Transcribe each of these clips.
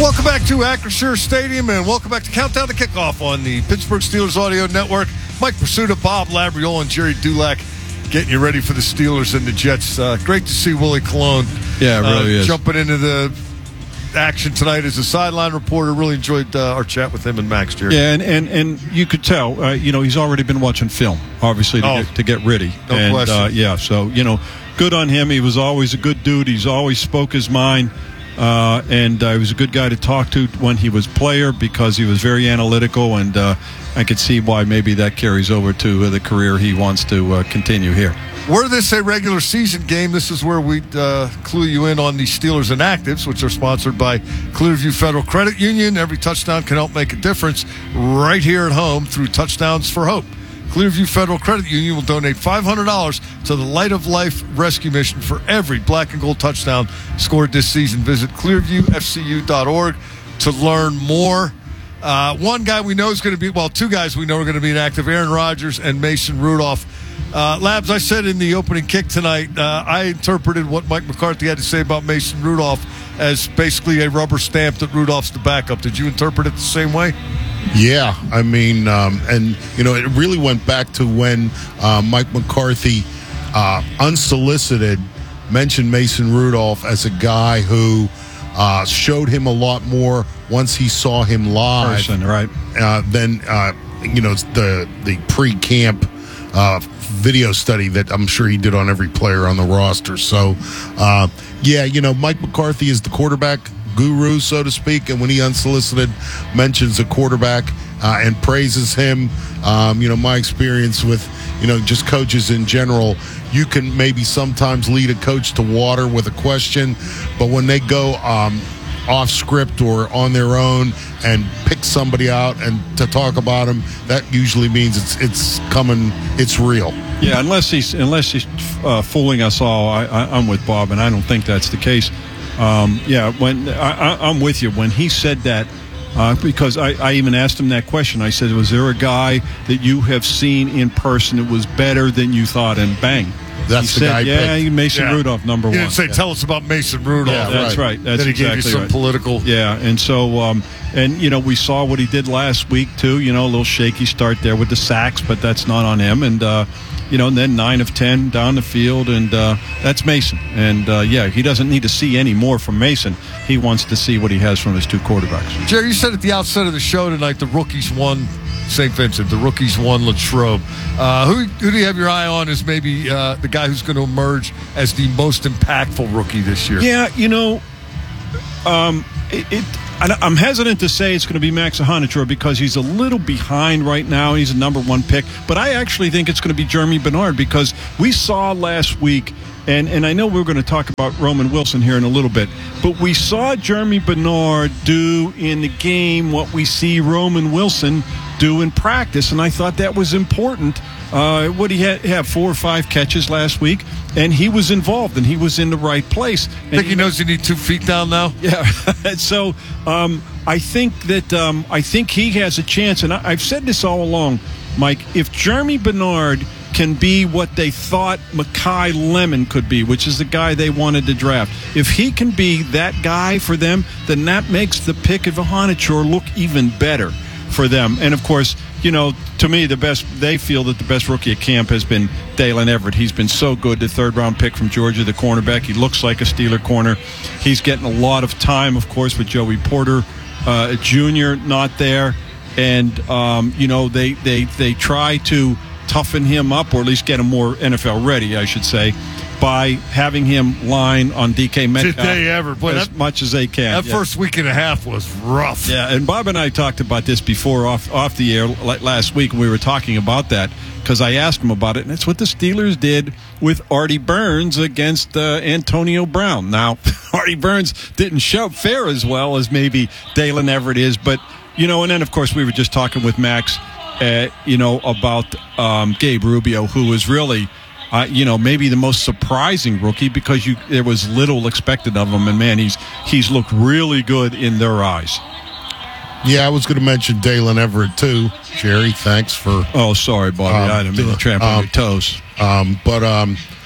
Welcome back to Acrisure Stadium, and welcome back to Countdown to Kickoff on the Pittsburgh Steelers Audio Network. Mike Pursuta, Bob Labriola, and Jerry Dulac getting you ready for the Steelers and the Jets. Great to see Willie Colon. Yeah, it really is. Jumping into the action tonight as a sideline reporter. Really enjoyed our chat with him and Max, Jerry. Yeah, and you could tell, he's already been watching film, obviously, to get ready. No question. So, good on him. He was always a good dude. He's always spoke his mind. And he was a good guy to talk to when he was player because he was very analytical, and I could see why maybe that carries over to the career he wants to continue here. Were this a regular season game, this is where we clue you in on the Steelers Inactives, which are sponsored by Clearview Federal Credit Union. Every touchdown can help make a difference right here at home through Touchdowns for Hope. Clearview Federal Credit Union will donate $500 to the Light of Life Rescue Mission for every black and gold touchdown scored this season. Visit clearviewfcu.org to learn more. One guy we know is going to be, two guys we know are going to be inactive, Aaron Rodgers and Mason Rudolph. Labs, I said in the opening kick tonight, I interpreted what Mike McCarthy had to say about Mason Rudolph as basically a rubber stamp that Rudolph's the backup. Did you interpret it the same way? Yeah, I mean, it really went back to when Mike McCarthy, unsolicited, mentioned Mason Rudolph as a guy who showed him a lot more once he saw him live. Person, right? Than the pre-camp video study that I'm sure he did on every player on the roster. So, Mike McCarthy is the quarterback guru, so to speak, and when he unsolicited mentions a quarterback and praises him, my experience with just coaches in general, you can maybe sometimes lead a coach to water with a question, but when they go off script or on their own and pick somebody out and to talk about him, that usually means it's real. Yeah, unless he's fooling us all. I'm with Bob, and I don't think that's the case. When I'm with you. When he said that, because I even asked him that question. I said, was there a guy that you have seen in person that was better than you thought? And bang. That's he the said, guy. Mason Rudolph, number one. He didn't say, tell us about Mason Rudolph. Yeah, that's right. That's then he exactly gave you some political. Yeah, and so, we saw what he did last week, too. A little shaky start there with the sacks, but that's not on him. And, and then 9 of 10 down the field, and that's Mason. And, he doesn't need to see any more from Mason. He wants to see what he has from his two quarterbacks. Jerry, you said at the outset of the show tonight the rookies won St. Vincent. The rookies won Latrobe. Who do you have your eye on as maybe the guy who's going to emerge as the most impactful rookie this year? Yeah, I'm hesitant to say it's going to be Max Ahanatura because he's a little behind right now. He's a number one pick. But I actually think it's going to be Jeremy Bernard because we saw last week, and I know we're going to talk about Roman Wilson here in a little bit, but we saw Jeremy Bernard do in the game what we see Roman Wilson do in practice, and I thought that was important. What he had 4 or 5 catches last week, and he was involved, and he was in the right place. And think he knows you need 2 feet down now? Yeah. So I think he has a chance, and I've said this all along, Mike. If Jeremy Bernard can be what they thought Mekhi Lemon could be, which is the guy they wanted to draft, if he can be that guy for them, then that makes the pick of Ahanatura look even better for them. And of course, to me, they feel that the best rookie at camp has been Dalen Everett. He's been so good, the 3rd-round pick from Georgia, the cornerback. He looks like a Steeler corner. He's getting a lot of time, of course, with Joey Porter Jr. not there. And, they try to toughen him up, or at least get him more NFL ready, I should say, by having him line on DK Metcalf as much as they can. That first week and a half was rough. Yeah, and Bob and I talked about this before off the air last week when we were talking about that, because I asked him about it, and it's what the Steelers did with Artie Burns against Antonio Brown. Now, Artie Burns didn't fare as well as maybe Dalen Everett is, but, and then, of course, we were just talking with Max, about Gabe Rubio, who was really maybe the most surprising rookie because there was little expected of him, and man, he's looked really good in their eyes. Yeah, I was going to mention Dalen Everett too. Jerry, thanks for. Oh, sorry, Bobby, I didn't mean to trample on your toes.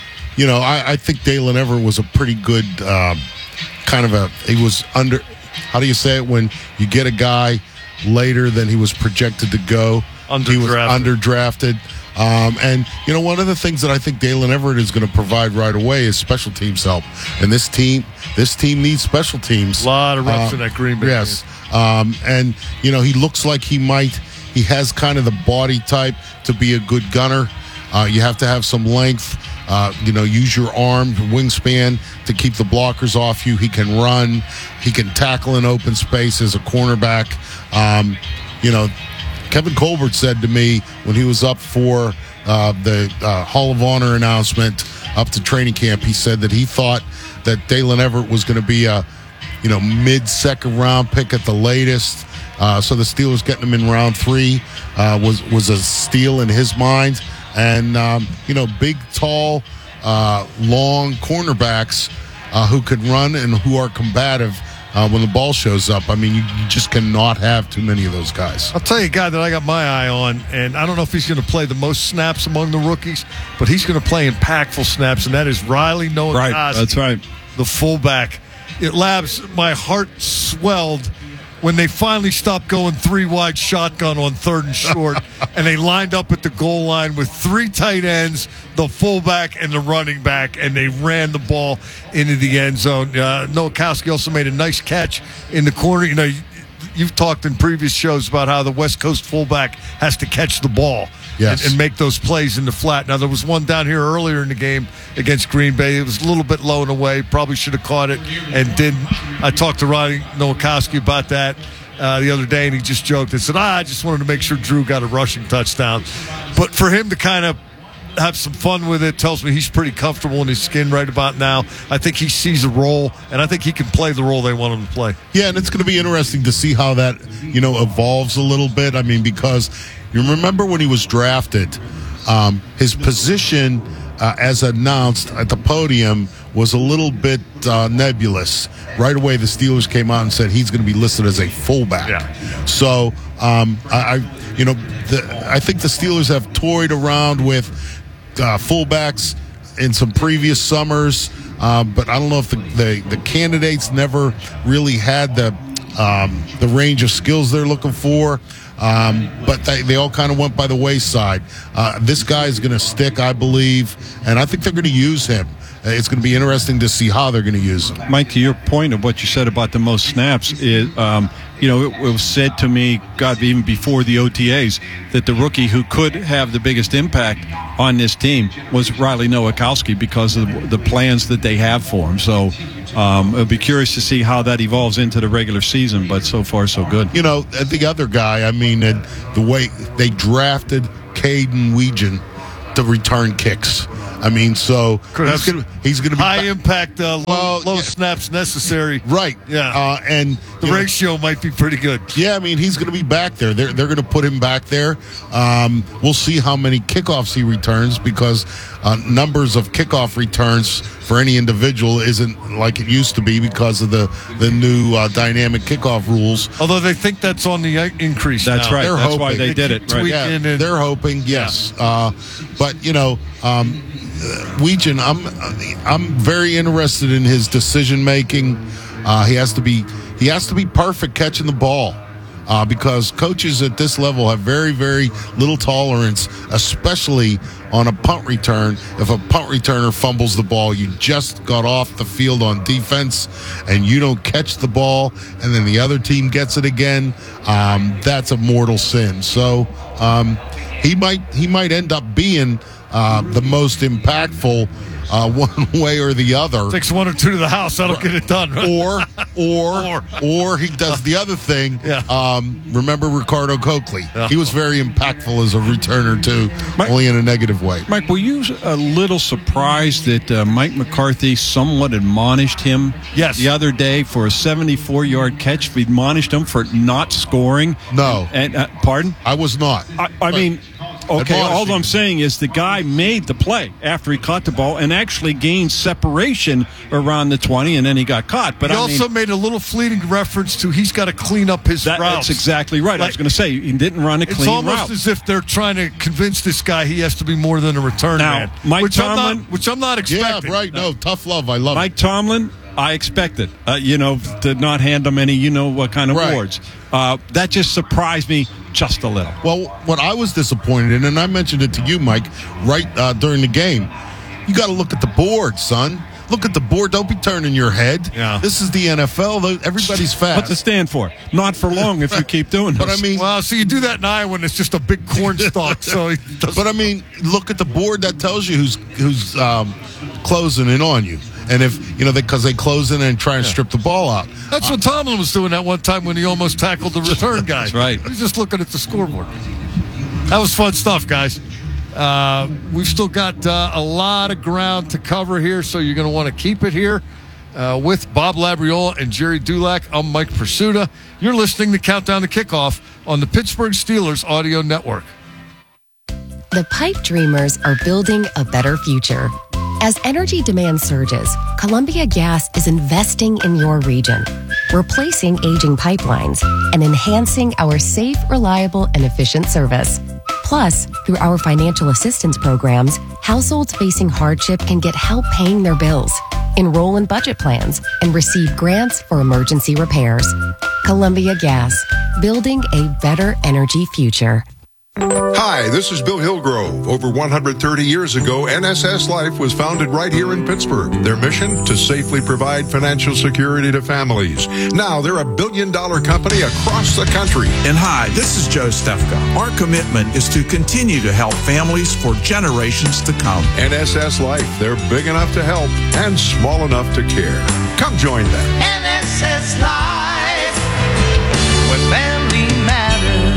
I think Dalen Everett was a pretty good he was how do you say it when you get a guy later than he was projected to go? He was underdrafted. And, one of the things that I think Dalen Everett is going to provide right away is special teams help. And this team needs special teams. A lot of reps in that Green Bay. Yes. And, he looks like he has kind of the body type to be a good gunner. You have to have some length, use your arm, wingspan to keep the blockers off you. He can run. He can tackle in open space as a cornerback. Kevin Colbert said to me when he was up for the Hall of Honor announcement up to training camp, he said that he thought that Dalen Everett was going to be a, mid-second round pick at the latest. So the Steelers getting him in round 3 was a steal in his mind. And, big, tall, long cornerbacks who can run and who are combative when the ball shows up. I mean, you just cannot have too many of those guys. I'll tell you a guy that I got my eye on, and I don't know if he's going to play the most snaps among the rookies, but he's going to play impactful snaps, and that is Riley Noah. Right, that's right. The fullback. Labs, my heart swelled when they finally stopped going 3-wide shotgun on 3rd and short, and they lined up at the goal line with 3 tight ends, the fullback, and the running back, and they ran the ball into the end zone. Nowakowski also made a nice catch in the corner. You've talked in previous shows about how the West Coast fullback has to catch the ball. Yes. And make those plays in the flat. Now, there was one down here earlier in the game against Green Bay. It was a little bit low and away. Probably should have caught it and didn't. I talked to Ronnie Nowakowski about that the other day, and he just joked and said, I just wanted to make sure Drew got a rushing touchdown. But for him to kind of have some fun with it tells me he's pretty comfortable in his skin right about now. I think he sees a role, and I think he can play the role they want him to play. Yeah, and it's going to be interesting to see how that, evolves a little bit. I mean, because you remember when he was drafted, his position as announced at the podium was a little bit nebulous. Right away, the Steelers came out and said he's going to be listed as a fullback. Yeah. So, I think the Steelers have toyed around with fullbacks in some previous summers, but I don't know if the candidates never really had the range of skills they're looking for. But they all kind of went by the wayside. This guy is going to stick, I believe, and I think they're going to use him. It's going to be interesting to see how they're going to use him. Mike, to your point of what you said about the most snaps, is it was said to me, God, even before the OTAs, that the rookie who could have the biggest impact on this team was Riley Nowakowski because of the plans that they have for him. So it'll be curious to see how that evolves into the regular season, but so far so good. The other guy, the way they drafted Caden Weegan to return kicks. So he's going to be high impact, low snaps necessary. Right. Yeah. And the ratio might be pretty good. Yeah, he's going to be back there. They're going to put him back there. We'll see how many kickoffs he returns because numbers of kickoff returns for any individual isn't like it used to be because of the new dynamic kickoff rules. Although they think that's on the increase. That's now. right. They're that's hoping. why they did it. Right. Yeah, they're hoping. Yes. But Weegan, I'm very interested in his decision making. He has to be perfect catching the ball because coaches at this level have very, very little tolerance, especially on a punt return. If a punt returner fumbles the ball, you just got off the field on defense and you don't catch the ball and then the other team gets it again, that's a mortal sin. So he might end up being the most impactful one way or the other. Takes one or two to the house, that'll get it done. Right? Or he does the other thing. Yeah. Remember Ricardo Coakley? Yeah. He was very impactful as a returner too, only in a negative way. Mike, were you a little surprised that Mike McCarthy somewhat admonished him the other day for a 74-yard catch? He admonished him for not scoring. No. And pardon? I was not. I mean, okay, all I'm saying is the guy made the play after he caught the ball and actually gained separation around the 20, and then he got caught. But he also made a little fleeting reference to he's got to clean up his routes. That's exactly right. I was going to say, he didn't run a clean route. It's almost as if they're trying to convince this guy he has to be more than a return man. Mike Tomlin, which I'm not expecting. Yeah, right. No, tough love. I love Mike Tomlin I expected, to not hand them any, what kind of Right. awards. That just surprised me just a little. Well, what I was disappointed in, and I mentioned it to you, Mike, right during the game, you got to look at the board, son. Look at the board. Don't be turning your head. Yeah. This is the NFL. Everybody's fast. What's it stand for? Not for long if you keep doing this. But I mean, Well, so you do that in Iowa when it's just a big corn stalk. So, it doesn't- but I mean, look at the board. That tells you who's closing in on you. And if because they close in and try and strip the ball out. that's what Tomlin was doing that one time when he almost tackled the return guy. That's right. He's just looking at the scoreboard. That was fun stuff, guys. We've still got a lot of ground to cover here, so you're going to want to keep it here with Bob Labriola and Jerry Dulac. I'm Mike Pursuta. You're listening to Countdown to Kickoff on the Pittsburgh Steelers Audio Network. The pipe dreamers are building a better future. As energy demand surges, Columbia Gas is investing in your region, replacing aging pipelines and enhancing our safe, reliable, and efficient service. Plus, through our financial assistance programs, households facing hardship can get help paying their bills, enroll in budget plans, and receive grants for emergency repairs. Columbia Gas, building a better energy future. Hi, this is Bill Hillgrove. Over 130 years ago, NSS Life was founded right here in Pittsburgh. Their mission? To safely provide financial security to families. Now, they're a billion-dollar company across the country. And hi, this is Joe Stefka. Our commitment is to continue to help families for generations to come. NSS Life, they're big enough to help and small enough to care. Come join them. NSS Life, where family matters.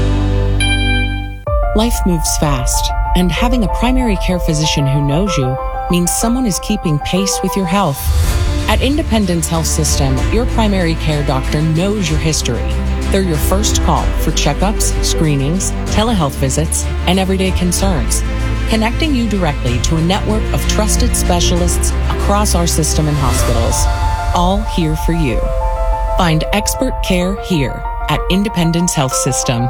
Life moves fast, and having a primary care physician who knows you means someone is keeping pace with your health. At Independence Health System, your primary care doctor knows your history. They're your first call for checkups, screenings, telehealth visits, and everyday concerns, connecting you directly to a network of trusted specialists across our system and hospitals, all here for you. Find expert care here at Independence Health System.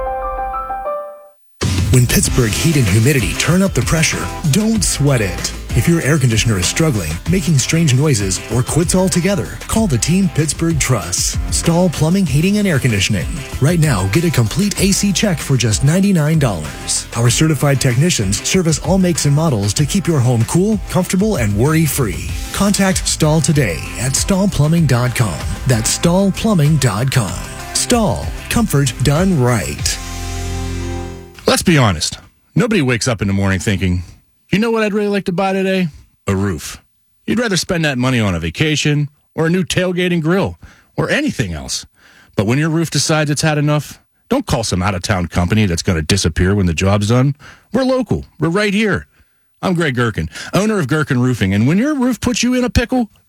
When Pittsburgh heat and humidity turn up the pressure, don't sweat it. If your air conditioner is struggling, making strange noises, or quits altogether, call the team Pittsburgh trusts. Stahl Plumbing, Heating, and Air Conditioning. Right now, get a complete AC check for just $99. Our certified technicians service all makes and models to keep your home cool, comfortable, and worry-free. Contact Stahl today at stahlplumbing.com. That's stahlplumbing.com. Stahl. Comfort done right. Let's be honest. Nobody wakes up in the morning thinking, you know what I'd really like to buy today? A roof. You'd rather spend that money on a vacation or a new tailgating grill or anything else. But when your roof decides it's had enough, don't call some out-of-town company that's going to disappear when the job's done. We're local. We're right here. I'm Greg Gherkin, owner of Gherkin Roofing. And when your roof puts you in a pickle,